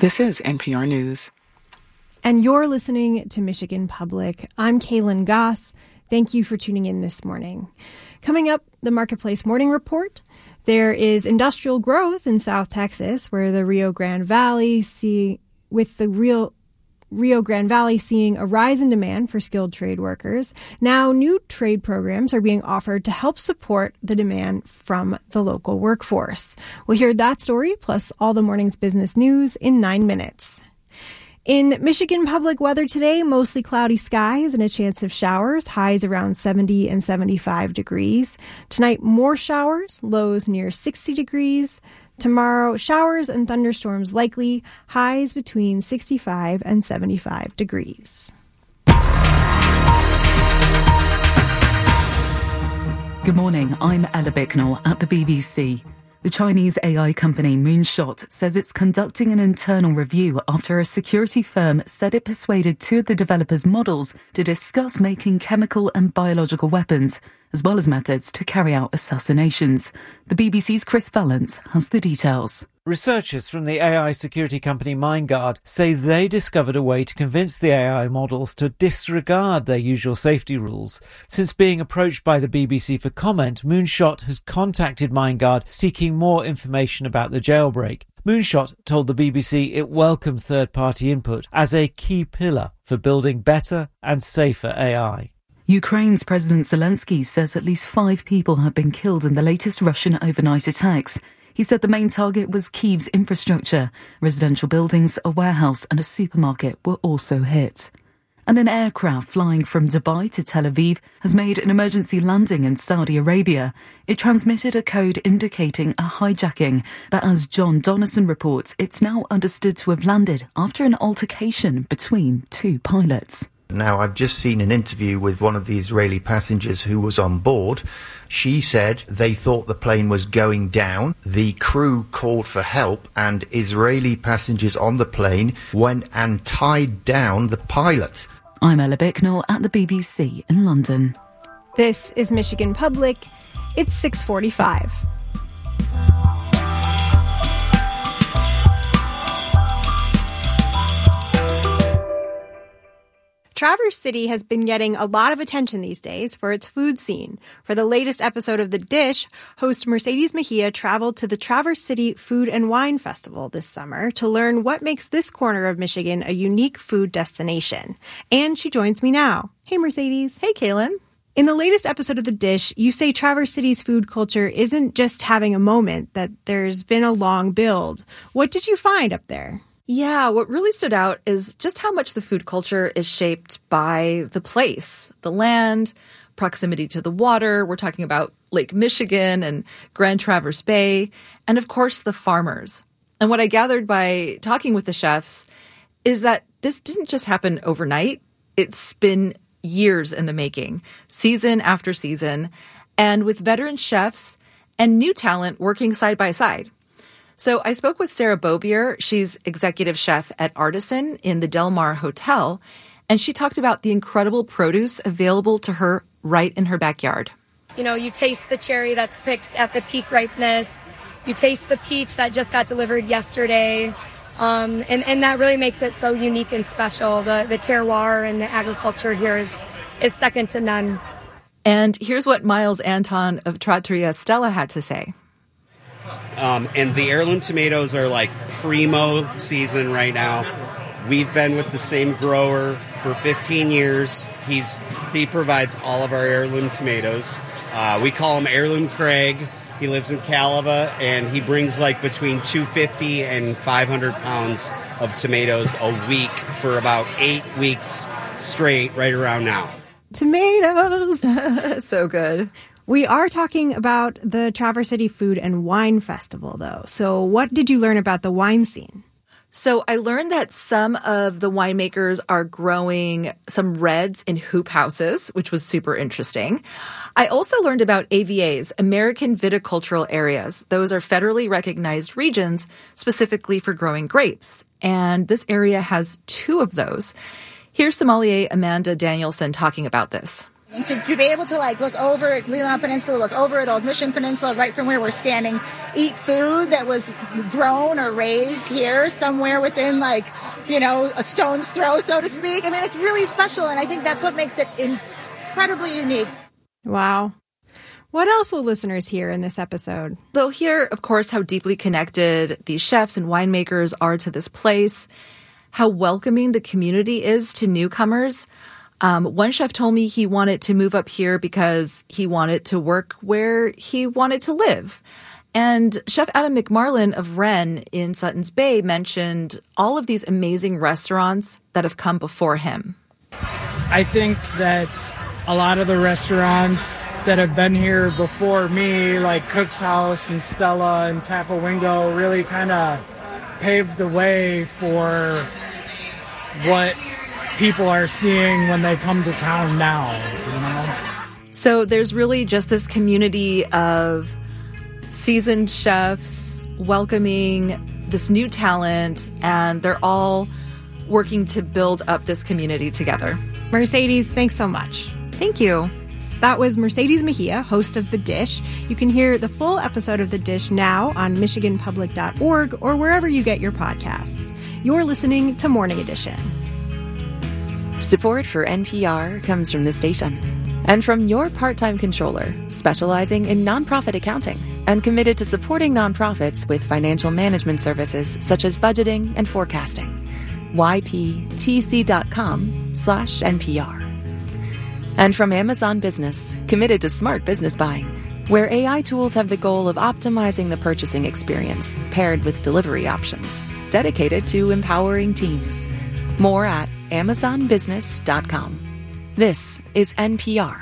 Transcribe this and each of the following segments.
This is NPR News. And you're listening to Michigan Public. I'm Kaylin Goss. Thank you for tuning in this morning. Coming up, the Marketplace Morning Report. There is industrial growth in South Texas, where the Rio Grande Valley seeing a rise in demand for skilled trade workers. Now, new trade programs are being offered to help support the demand from the local workforce. We'll hear that story, plus all the morning's business news in 9 minutes. In Michigan Public weather today, mostly cloudy skies and a chance of showers, highs around 70 and 75 degrees. Tonight, more showers, lows near 60 degrees. Tomorrow, showers and thunderstorms likely, highs between 65 and 75 degrees. Good morning, I'm Ella Bicknell at the BBC. The Chinese AI company Moonshot says it's conducting an internal review after a security firm said it persuaded two of the developers' models to discuss making chemical and biological weapons, as well as methods to carry out assassinations. The BBC's Chris Valance has the details. Researchers from the AI security company Mindguard say they discovered a way to convince the AI models to disregard their usual safety rules. Since being approached by the BBC for comment, Moonshot has contacted Mindguard seeking more information about the jailbreak. Moonshot told the BBC it welcomed third-party input as a key pillar for building better and safer AI. Ukraine's President Zelensky says at least 5 people have been killed in the latest Russian overnight attacks. He said the main target was Kyiv's infrastructure. Residential buildings, a warehouse and a supermarket were also hit. And an aircraft flying from Dubai to Tel Aviv has made an emergency landing in Saudi Arabia. It transmitted a code indicating a hijacking, but as John Donison reports, it's now understood to have landed after an altercation between 2 pilots. Now, I've just seen an interview with one of the Israeli passengers who was on board. She said they thought the plane was going down. The crew called for help, and Israeli passengers on the plane went and tied down the pilot. I'm Ella Bicknell at the BBC in London. This is Michigan Public. It's 6:45. Traverse City has been getting a lot of attention these days for its food scene. For the latest episode of The Dish, host Mercedes Mejia traveled to the Traverse City Food and Wine Festival this summer to learn what makes this corner of Michigan a unique food destination. And she joins me now. Hey, Mercedes. Hey, Kaylin. In the latest episode of The Dish, you say Traverse City's food culture isn't just having a moment, that there's been a long build. What did you find up there? Yeah, what really stood out is just how much the food culture is shaped by the place, the land, proximity to the water. We're talking about Lake Michigan and Grand Traverse Bay, and of course the farmers. And what I gathered by talking with the chefs is that this didn't just happen overnight. It's been years in the making, season after season, and with veteran chefs and new talent working side by side. So I spoke with Sarah Beaubier. She's executive chef at Artisan in the Del Mar Hotel, and she talked about the incredible produce available to her right in her backyard. You know, you taste the cherry that's picked at the peak ripeness. You taste the peach that just got delivered yesterday. And that really makes it so unique and special. The terroir and the agriculture here is second to none. And here's what Miles Anton of Trattoria Stella had to say. And the heirloom tomatoes are like primo season right now. We've been with the same grower for 15 years. He provides all of our heirloom tomatoes. We call him Heirloom Craig. He lives in Calava, and he brings like between 250 and 500 pounds of tomatoes a week for about 8 weeks straight right around now. Tomatoes! So good. We are talking about the Traverse City Food and Wine Festival, though. So what did you learn about the wine scene? So I learned that some of the winemakers are growing some reds in hoop houses, which was super interesting. I also learned about AVAs, American Viticultural Areas. Those are federally recognized regions specifically for growing grapes. And this area has 2 of those. Here's sommelier Amanda Danielson talking about this. And to be able to look over at Leelanau Peninsula, look over at Old Mission Peninsula, right from where we're standing, eat food that was grown or raised here somewhere within a stone's throw, so to speak. I mean, it's really special, and I think that's what makes it incredibly unique. Wow. What else will listeners hear in this episode? They'll hear, of course, how deeply connected these chefs and winemakers are to this place, how welcoming the community is to newcomers. One chef told me he wanted to move up here because he wanted to work where he wanted to live. And Chef Adam McMarlin of Wren in Suttons Bay mentioned all of these amazing restaurants that have come before him. I think that a lot of the restaurants that have been here before me, like Cook's House and Stella and Tapawingo, really kind of paved the way for what people are seeing when they come to town now, So there's really just this community of seasoned chefs welcoming this new talent, and they're all working to build up this community together. Mercedes, thanks so much. Thank you. That was Mercedes Mejia, host of The Dish. You can hear the full episode of The Dish now on michiganpublic.org or wherever you get your podcasts. You're listening to Morning Edition. Support for NPR comes from this station and from your part-time controller, specializing in nonprofit accounting and committed to supporting nonprofits with financial management services such as budgeting and forecasting. yptc.com/NPR. And from Amazon Business, committed to smart business buying, where AI tools have the goal of optimizing the purchasing experience paired with delivery options, dedicated to empowering teams. More at amazonbusiness.com. This is NPR.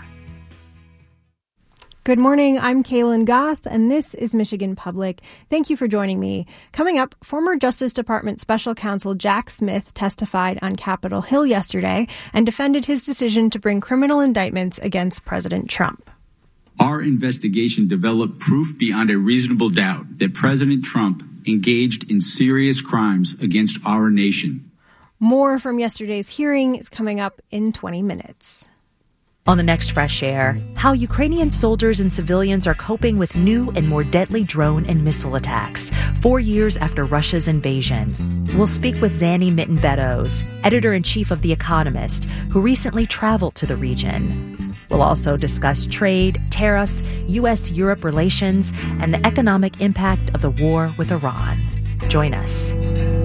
Good morning, I'm Kaylin Goss, and this is Michigan Public. Thank you for joining me. Coming up, former Justice Department Special Counsel Jack Smith testified on Capitol Hill yesterday and defended his decision to bring criminal indictments against President Trump. Our investigation developed proof beyond a reasonable doubt that President Trump engaged in serious crimes against our nation. More from yesterday's hearing is coming up in 20 minutes. On the next Fresh Air, how Ukrainian soldiers and civilians are coping with new and more deadly drone and missile attacks 4 years after Russia's invasion. We'll speak with Zanny Mitten-Beddoes, editor-in-chief of The Economist, who recently traveled to the region. We'll also discuss trade, tariffs, U.S.-Europe relations, and the economic impact of the war with Iran. Join us.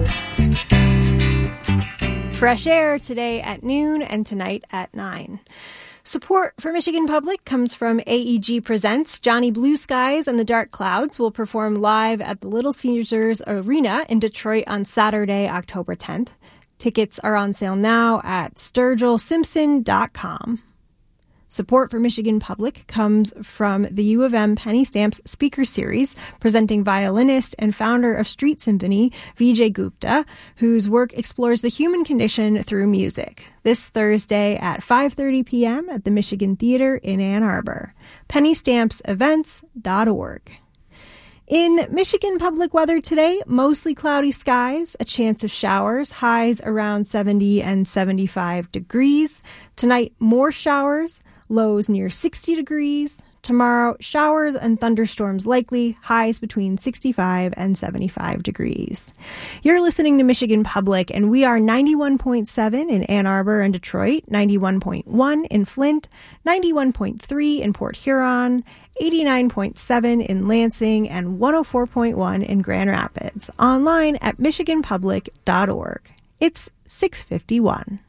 Fresh Air today at noon and tonight at 9. Support for Michigan Public comes from AEG Presents. Johnny Blue Skies and the Dark Clouds will perform live at the Little Caesars Arena in Detroit on Saturday, October 10th. Tickets are on sale now at SturgillSimpson.com. Support for Michigan Public comes from the U of M Penny Stamps Speaker Series, presenting violinist and founder of Street Symphony, Vijay Gupta, whose work explores the human condition through music. This Thursday at 5:30 p.m. at the Michigan Theater in Ann Arbor. PennyStampsEvents.org. In Michigan Public weather today, mostly cloudy skies, a chance of showers, highs around 70 and 75 degrees. Tonight, more showers, lows near 60 degrees. Tomorrow, showers and thunderstorms likely, highs between 65 and 75 degrees. You're listening to Michigan Public, and we are 91.7 in Ann Arbor and Detroit, 91.1 in Flint, 91.3 in Port Huron, 89.7 in Lansing, and 104.1 in Grand Rapids. Online at michiganpublic.org. It's 6:51.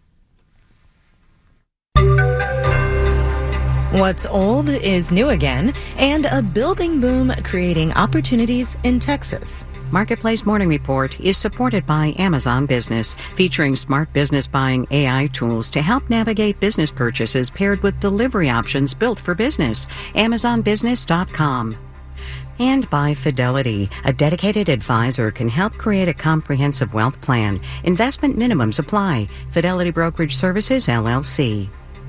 What's old is new again, and a building boom creating opportunities in Texas. Marketplace Morning Report is supported by Amazon Business, featuring smart business buying AI tools to help navigate business purchases paired with delivery options built for business. AmazonBusiness.com. And by Fidelity, a dedicated advisor can help create a comprehensive wealth plan. Investment minimums apply. Fidelity Brokerage Services, LLC.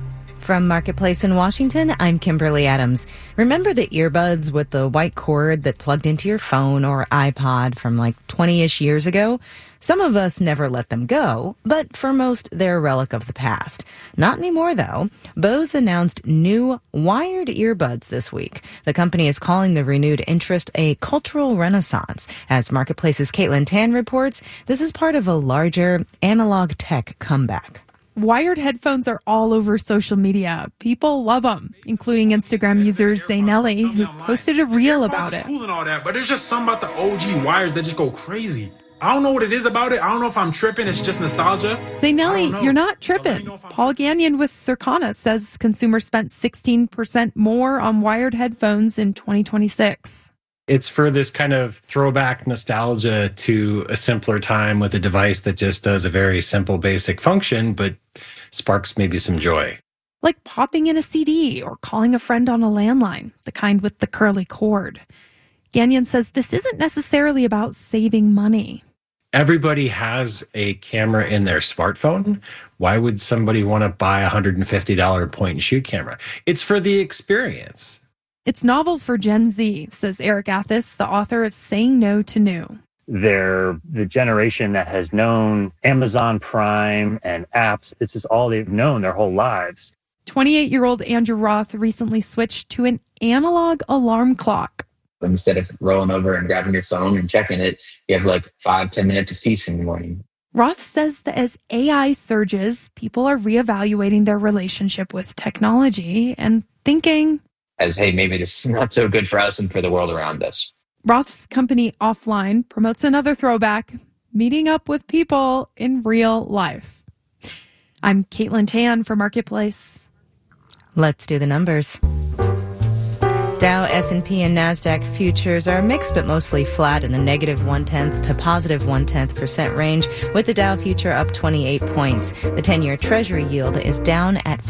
From Marketplace in Washington, I'm Kimberly Adams. Remember the earbuds with the white cord that plugged into your phone or iPod from like 20-ish years ago? Some of us never let them go, but for most, they're a relic of the past. Not anymore, though. Bose announced new wired earbuds this week. The company is calling the renewed interest a cultural renaissance. As Marketplace's Caitlin Tan reports, this is part of a larger analog tech comeback. Wired headphones are all over social media. People love them, including Instagram user Zaynelli, who posted a reel about it. Cool and all that, but there's just something about the OG wires that just go crazy. I don't know what it is about it. I don't know if I'm tripping. It's just nostalgia. Zaynelli, you're not tripping. Paul Gagnon with Circana says consumers spent 16% more on wired headphones in 2026. It's for this kind of throwback nostalgia to a simpler time with a device that just does a very simple, basic function, but sparks maybe some joy. Like popping in a CD or calling a friend on a landline, the kind with the curly cord. Gagnon says this isn't necessarily about saving money. Everybody has a camera in their smartphone. Why would somebody want to buy a $150 point-and-shoot camera? It's for the experience. It's novel for Gen Z, says Eric Athis, the author of Saying No to New. They're the generation that has known Amazon Prime and apps. This is all they've known their whole lives. 28-year-old Andrew Roth recently switched to an analog alarm clock. Instead of rolling over and grabbing your phone and checking it, you have like 5-10 minutes of peace in the morning. Roth says that as AI surges, people are reevaluating their relationship with technology and thinking, as, hey, maybe this is not so good for us and for the world around us. Roth's company Offline promotes another throwback, meeting up with people in real life. I'm Caitlin Tan for Marketplace. Let's do the numbers. Dow, S&P, and NASDAQ futures are mixed but mostly flat in the negative 0.1% to positive 0.1% range, with the Dow future up 28 points. The 10-year Treasury yield is down at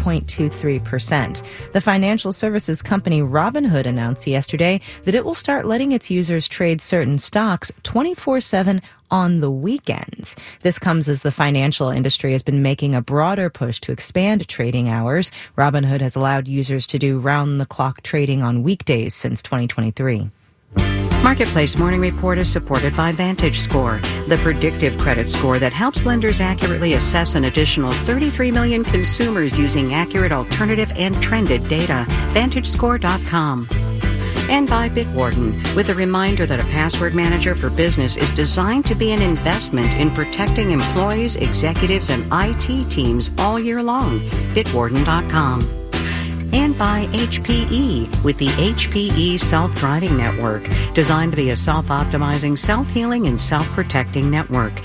5.23%. The financial services company Robinhood announced yesterday that it will start letting its users trade certain stocks 24/7 on the weekends. This comes as the financial industry has been making a broader push to expand trading hours. Robinhood has allowed users to do round-the-clock trading on weekdays since 2023. Marketplace Morning Report is supported by VantageScore, the predictive credit score that helps lenders accurately assess an additional 33 million consumers using accurate alternative and trended data. VantageScore.com. And by Bitwarden, with a reminder that a password manager for business is designed to be an investment in protecting employees, executives, and IT teams all year long. Bitwarden.com. And by HPE, with the HPE Self-Driving Network, designed to be a self-optimizing, self-healing, and self-protecting network.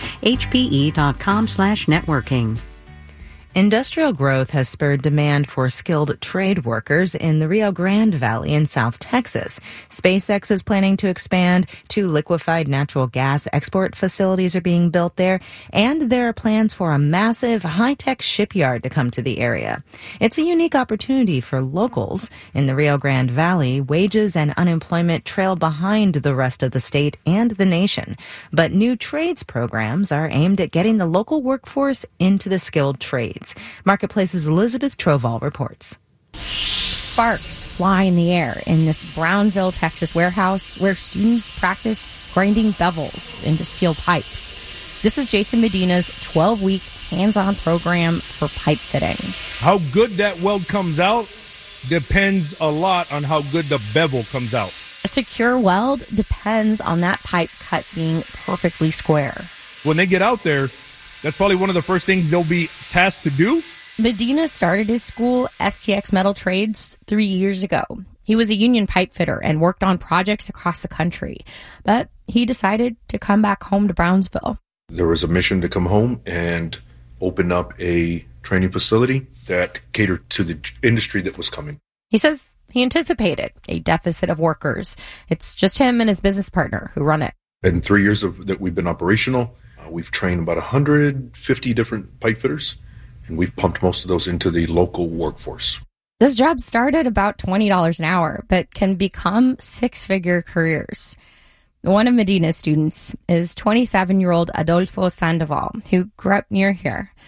HPE.com/networking. Industrial growth has spurred demand for skilled trade workers in the Rio Grande Valley in South Texas. SpaceX is planning to expand. 2 liquefied natural gas export facilities are being built there, and there are plans for a massive high-tech shipyard to come to the area. It's a unique opportunity for locals. In the Rio Grande Valley, wages and unemployment trail behind the rest of the state and the nation. But new trades programs are aimed at getting the local workforce into the skilled trades. Marketplace's Elizabeth Troval reports. Sparks fly in the air in this Brownville, Texas warehouse where students practice grinding bevels into steel pipes. This is Jason Medina's 12-week hands-on program for pipe fitting. How good that weld comes out depends a lot on how good the bevel comes out. A secure weld depends on that pipe cut being perfectly square. When they get out there, that's probably one of the first things they'll be tasked to do. Medina started his school, STX Metal Trades, 3 years ago. He was a union pipe fitter and worked on projects across the country. But he decided to come back home to Brownsville. There was a mission to come home and open up a training facility that catered to the industry that was coming. He says he anticipated a deficit of workers. It's just him and his business partner who run it. In 3 years that we've been operational, we've trained about 150 different pipe fitters, and we've pumped most of those into the local workforce. This job started about $20 an hour, but can become 6-figure careers. One of Medina's students is 27-year-old Adolfo Sandoval, who grew up near here.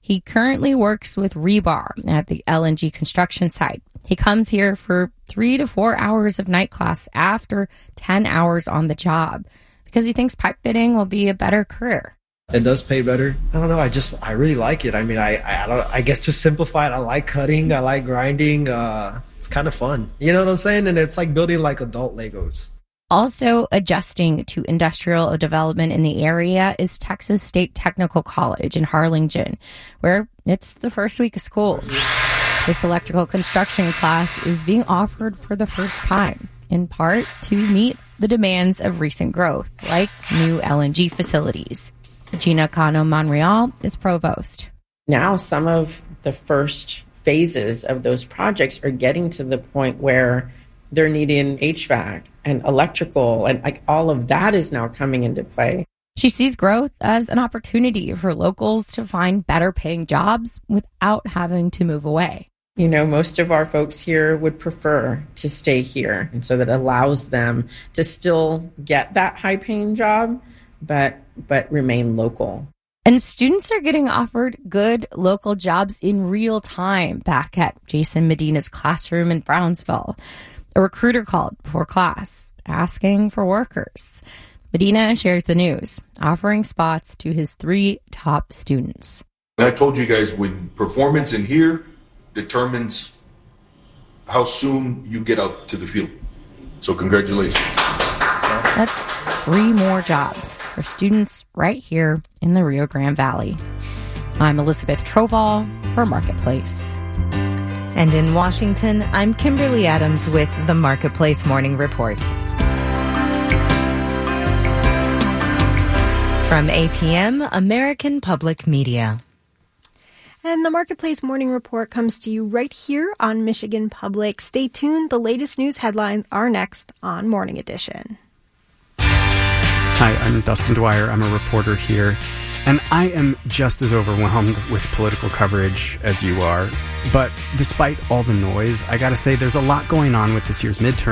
He currently works with rebar at the LNG construction site. He comes here for 3 to 4 hours of night class after 10 hours on the job because he thinks pipe fitting will be a better career. It does pay better. I don't know. I really like it. I mean, I guess to simplify it, I like cutting. I like grinding. It's kind of fun. You know what I'm saying? And it's like building like adult Legos. Also adjusting to industrial development in the area is Texas State Technical College in Harlingen, where it's the first week of school. This electrical construction class is being offered for the first time, in part to meet the demands of recent growth, like new LNG facilities. Gina Cano Monreal is provost. Now some of the first phases of those projects are getting to the point where they're needing HVAC and electrical, and like all of that is now coming into play. She sees growth as an opportunity for locals to find better paying jobs without having to move away. You know, most of our folks here would prefer to stay here, and so that allows them to still get that high paying job, but remain local. And students are getting offered good local jobs in real time back at Jason Medina's classroom in Brownsville. A recruiter called before class asking for workers. Medina shares the news, offering spots to his 3 top students. And I told you guys, when performance in here determines how soon you get out to the field. So congratulations. That's 3 more jobs for students right here in the Rio Grande Valley. I'm Elizabeth Troval for Marketplace. And in Washington, I'm Kimberly Adams with the Marketplace Morning Report. From APM, American Public Media. And the Marketplace Morning Report comes to you right here on Michigan Public. Stay tuned. The latest news headlines are next on Morning Edition. Hi, I'm Dustin Dwyer. I'm a reporter here. And I am just as overwhelmed with political coverage as you are. But despite all the noise, I gotta say there's a lot going on with this year's midterm.